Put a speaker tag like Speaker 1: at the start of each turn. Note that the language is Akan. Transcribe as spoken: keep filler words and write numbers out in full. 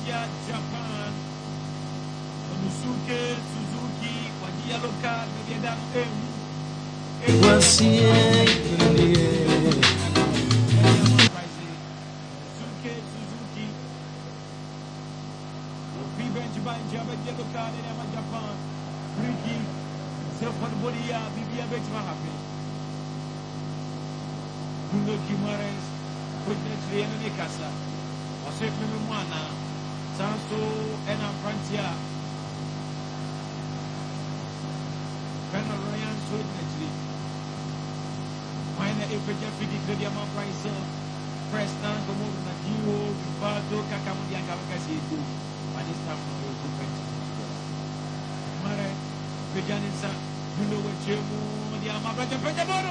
Speaker 1: Asia, Japan, Onusuke, Suzuki, Wadia Local, Media Suzuki, Suzuki, Bench by Java Local in Japan, Ricky, Self-Bodia, Bibia Benchma happy. Bruno Guimaraes, Witness Rihanna Casa, Osef Mimwana, Sanso, and Francia, Colonel Ryan Witness. Minor Epica Fidi Diama Price, Preston, Gomona, Dio, Vado, Kakamudia Kavakasi, and it's time for you to print. Mare, Vijanisa, you know what you want, the Amabaka.